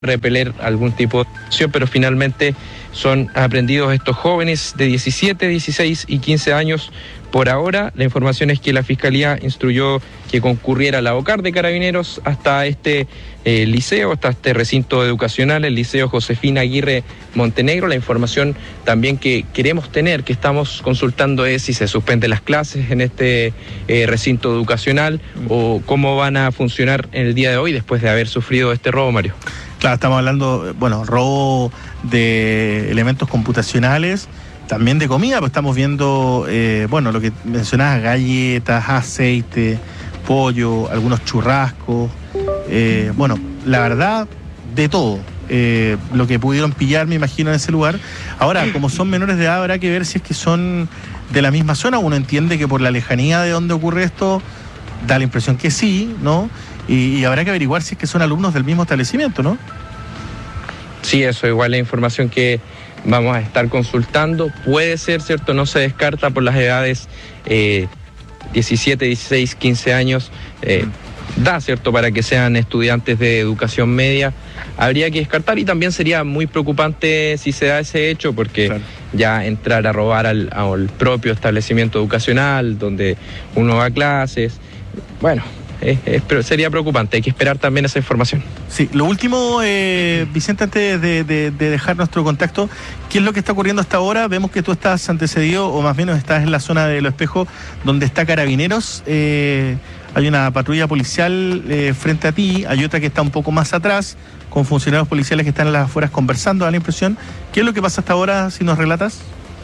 repeler algún tipo de acción, pero finalmente son aprendidos estos jóvenes de 17, 16 y 15 años. Por ahora, la información es que la Fiscalía instruyó que concurriera la OCAR de Carabineros hasta este liceo, hasta este recinto educacional, el Liceo Josefina Aguirre Montenegro. La información también que queremos tener, que estamos consultando, es si se suspenden las clases en este recinto educacional o cómo van a funcionar en el día de hoy después de haber sufrido este robo, Mario. Claro, estamos hablando, robo de elementos computacionales, también de comida, pues estamos viendo, lo que mencionabas, galletas, aceite, pollo, algunos churrascos, la verdad, de todo. Lo que pudieron pillar, me imagino, en ese lugar. Ahora, como son menores de edad, habrá que ver si es que son de la misma zona. Uno entiende que por la lejanía de donde ocurre esto, da la impresión que sí, ¿no? Y habrá que averiguar si es que son alumnos del mismo establecimiento, ¿no? Sí, eso igual la información que vamos a estar consultando. Puede ser, ¿cierto? No se descarta por las edades 17, 16, 15 años. Da, ¿cierto? Para que sean estudiantes de educación media. Habría que descartar, y también sería muy preocupante si se da ese hecho, porque claro, ya entrar a robar al propio establecimiento educacional donde uno va a clases, pero sería preocupante. Hay que esperar también esa información. Sí, lo último, Vicente, antes de dejar nuestro contacto, ¿qué es lo que está ocurriendo hasta ahora? Vemos que tú estás antecedido, o más bien estás en la zona de Los Espejos, donde está Carabineros. Hay una patrulla policial frente a ti, hay otra que está un poco más atrás, con funcionarios policiales que están en las afueras conversando, da la impresión. ¿Qué es lo que pasa hasta ahora, si nos relatas?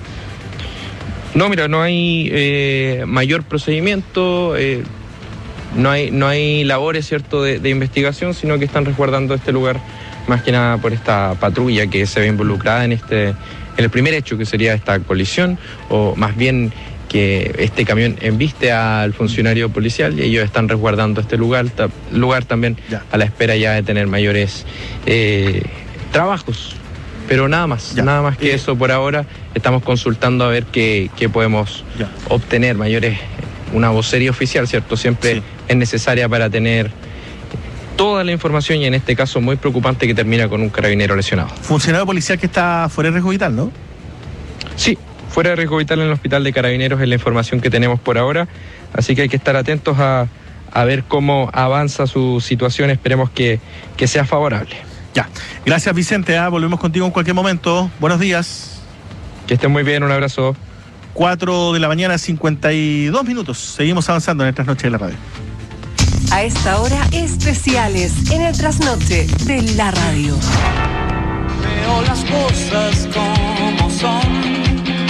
No, mira, no hay mayor procedimiento. No hay labores, ¿cierto?, de investigación, sino que están resguardando este lugar más que nada por esta patrulla que se ve involucrada en el primer hecho, que sería esta colisión, o más bien que este camión embiste al funcionario policial, y ellos están resguardando este lugar también a la espera ya de tener mayores trabajos. Pero nada más que eso por ahora. Estamos consultando a ver qué podemos obtener, una vocería oficial, ¿cierto? Siempre es necesaria para tener toda la información, y en este caso muy preocupante, que termina con un carabinero lesionado. Funcionario policial que está fuera de riesgo vital, ¿no? Sí, fuera de riesgo vital en el hospital de Carabineros, es la información que tenemos por ahora, así que hay que estar atentos a ver cómo avanza su situación. Esperemos que sea favorable. Ya, gracias, Vicente, volvemos contigo en cualquier momento. Buenos días. Que estén muy bien, un abrazo. 4 de la mañana, 52 minutos. Seguimos avanzando en estas noches de la radio. A esta hora, especiales en el trasnoche de la radio. Veo las cosas como son.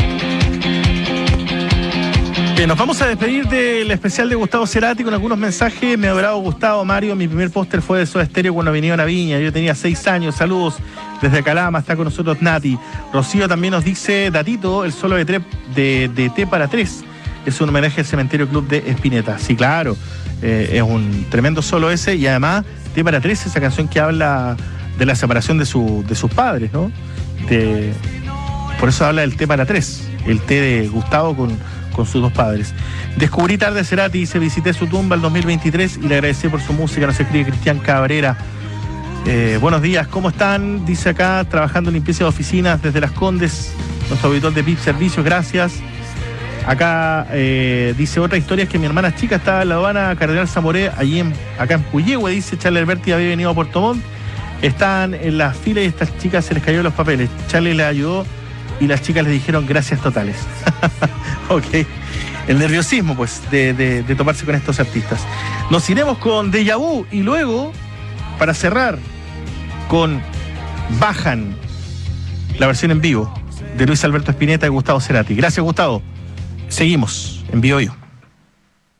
Bien, nos vamos a despedir del especial de Gustavo Cerati con algunos mensajes. Me ha Gustavo, Mario. Mi primer póster fue de Soda Stereo cuando vinieron a Viña. Yo tenía 6 años. Saludos desde Calama. Está con nosotros Nati. Rocío también nos dice, datito, el solo de T para 3 es un homenaje al Cementerio Club de Spinetta. Sí, claro. Es un tremendo solo ese. Y además, T para 3, esa canción que habla de la separación de sus padres, ¿no? Por eso habla del T para 3. El T de Gustavo con sus dos padres. Descubrí tarde Cerati, dice, visité su tumba el 2023 y le agradecí por su música. Nos escribe Cristian Cabrera. Buenos días, ¿cómo están? Dice acá, trabajando en limpieza de oficinas desde Las Condes, nuestro auditor de PIP Servicios, gracias. Acá dice, otra historia es que mi hermana chica estaba en la aduana Cardenal Zamoré, acá en Puyehue, dice, Charlie Alberti había venido a Puerto Montt, están en la fila y estas chicas se les cayó los papeles. Charlie les ayudó y las chicas les dijeron gracias totales. Ok. El nerviosismo, pues, de toparse con estos artistas. Nos iremos con Deja Vu y luego, para cerrar, con Bajan, la versión en vivo de Luis Alberto Spinetta y Gustavo Cerati. Gracias, Gustavo. Seguimos en Vivo Yo.